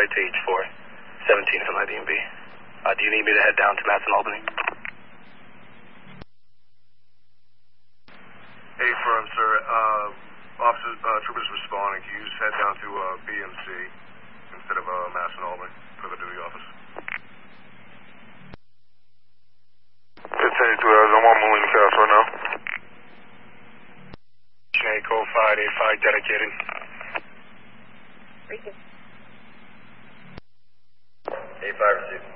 right to H4. 17 from my DMV. Do you need me to head down to Madison, Albany? Hey, firm, sir. Officers, troopers responding. Can you just head down to BMC instead of Madison, Albany for the duty office? 10-2 hours. I'm on Molina Fast right now. Code 585 dedicated. 8-5 received.